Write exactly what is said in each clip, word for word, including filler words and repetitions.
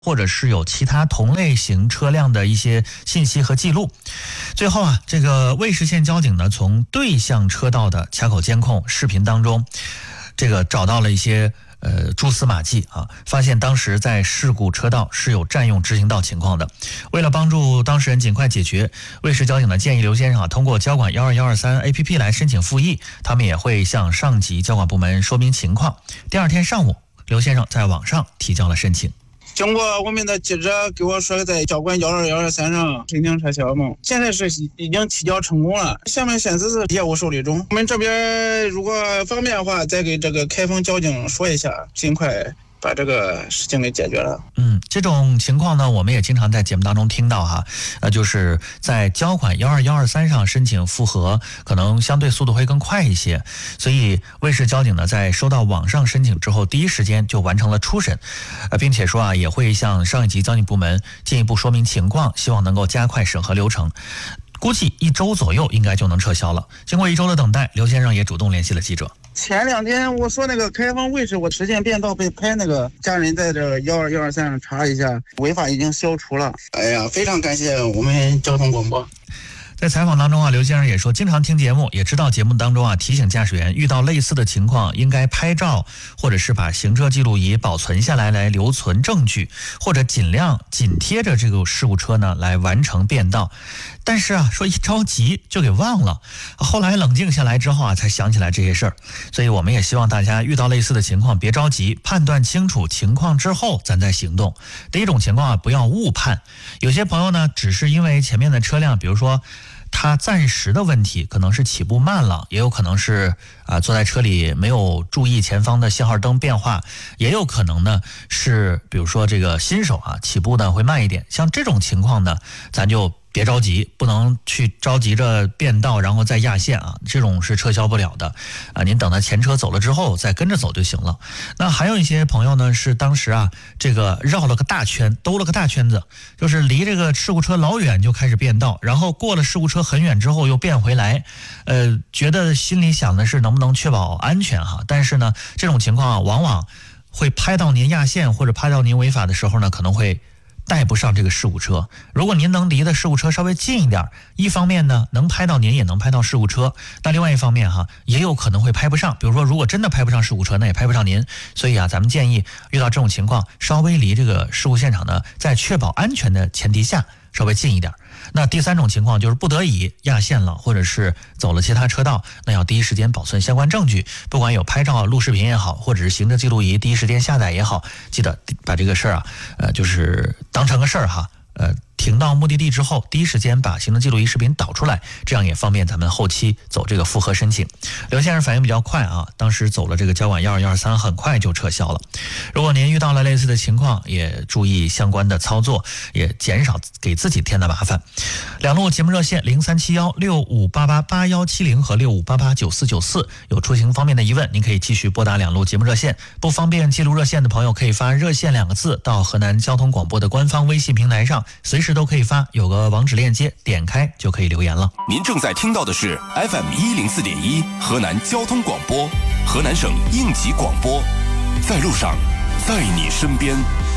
或者是有其他同类型车辆的一些信息和记录。最后啊，这个尉氏县交警呢，从对向车道的卡口监控视频当中，这个找到了一些呃蛛丝马迹啊，发现当时在事故车道是有占用直行道情况的。为了帮助当事人尽快解决，尉氏交警呢建议刘先生啊通过交管一二一二三 A P P 来申请复议，他们也会向上级交管部门说明情况。第二天上午，刘先生在网上提交了申请。 经过我们的记者给我说，在交管一二一二三上申请撤销嘛，现在是已经提交成功了，下面现在是业务受理中。我们这边如果方便的话，再给这个开封交警说一下，尽快把这个事情给解决了。 嗯，这种情况呢，我们也经常在节目当中听到哈，呃，就是在交管一二一二三上申请复核，可能相对速度会更快一些。所以尉氏交警呢，在收到网上申请之后，第一时间就完成了初审，呃，并且说啊，也会向上一级交警部门进一步说明情况，希望能够加快审核流程。估计一周左右应该就能撤销了。经过一周的等待，刘先生也主动联系了记者。 前两天我说那个开封尉氏，我实践变道被拍，那个家人在这幺二幺二三上查一下，违法已经消除了。哎呀，非常感谢我们交通广播。 在采访当中啊，刘先生也说，经常听节目，也知道节目当中啊提醒驾驶员遇到类似的情况应该拍照，或者是把行车记录仪保存下来来留存证据，或者尽量紧贴着这个事故车呢来完成变道。但是啊，说一着急就给忘了，后来冷静下来之后啊，才想起来这些事儿。所以我们也希望大家遇到类似的情况别着急，判断清楚情况之后咱再行动。第一种情况啊，不要误判。有些朋友呢，只是因为前面的车辆，比如说他暂时的问题，可能是起步慢了，也有可能是啊、呃、坐在车里没有注意前方的信号灯变化，也有可能呢是比如说这个新手啊起步呢会慢一点。像这种情况呢，咱就别着急，不能去着急着变道然后再压线啊，这种是撤销不了的啊。您等到前车走了之后再跟着走就行了。那还有一些朋友呢，是当时啊这个绕了个大圈，兜了个大圈子，就是离这个事故车老远就开始变道，然后过了事故车很远之后又变回来，呃，觉得心里想的是能不能确保安全哈。但是呢，这种情况啊，往往会拍到您压线或者拍到您违法的时候呢，可能会带不上这个事故车。如果您能离的事故车稍微近一点，一方面呢能拍到您，也能拍到事故车，那另外一方面哈，也有可能会拍不上。比如说如果真的拍不上事故车，那也拍不上您。所以啊，咱们建议遇到这种情况，稍微离这个事故现场呢，在确保安全的前提下稍微近一点。那第三种情况就是不得已压线了，或者是走了其他车道，那要第一时间保存相关证据，不管有拍照录视频也好，或者是行车记录仪第一时间下载也好，记得把这个事儿啊呃就是当成个事儿哈，呃停到目的地之后，第一时间把行车记录仪视频导出来，这样也方便咱们后期走这个复核申请。刘先生反应比较快啊，当时走了这个交管一二一二三，很快就撤销了。如果您遇到了类似的情况，也注意相关的操作，也减少给自己添的麻烦。两路节目热线零三七幺六五八八八幺七零和六五八八九四九四，有出行方面的疑问，您可以继续拨打两路节目热线。不方便记录热线的朋友，可以发热线两个字到河南交通广播的官方微信平台上，随时都可以发，有个网址链接，点开就可以留言了。 您正在听到的是 F M 一零四点一河南交通广播，河南省应急广播，在路上，在你身边。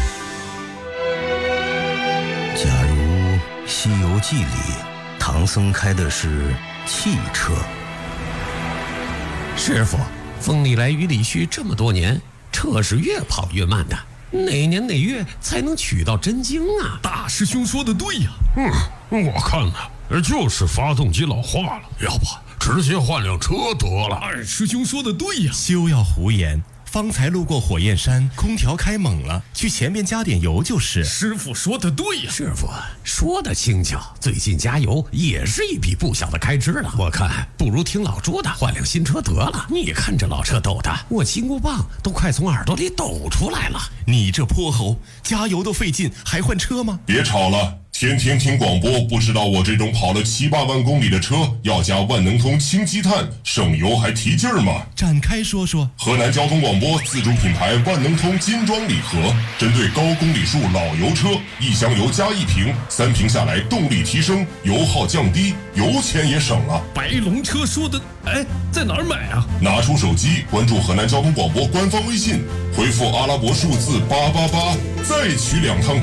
假如《西游记》里唐僧开的是汽车， 师傅，风里来雨里去这么多年，车是越跑越慢的，哪年哪月才能取到真经啊？ 大师兄说的对呀。 嗯，我看呢，就是发动机老化了，要不直接换辆车得了。 二师兄说的对呀。 休要胡言，方才路过火焰山，空调开猛了，去前面加点油就是。 师傅说的对呀。 师傅说的轻巧，最近加油也是一笔不小的开支了。我看不如听老朱的，换辆新车得了。你看这老车抖的，我金箍棒都快从耳朵里抖出来了。 你这泼猴，加油都费劲，还换车吗？ 别吵了， 天天听广播，不知道我这种跑了七八万公里的车要加万能通氢积碳，省油还提劲儿吗？ 展开说说。 河南交通广播自主品牌万能通金装礼盒，针对高公里数老油车，一箱油加一瓶，三瓶下来动力提升，油耗降低，油钱也省了。 白龙车说的，哎，在哪儿买啊？ 拿出手机，关注河南交通广播官方微信，回复阿拉伯数字八八八，再取两趟。